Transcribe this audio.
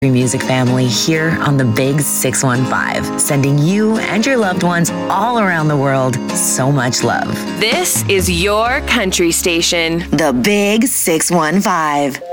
music family here on the Big 615, sending you and your loved ones all around the world so much love. This is your country station. The Big 615.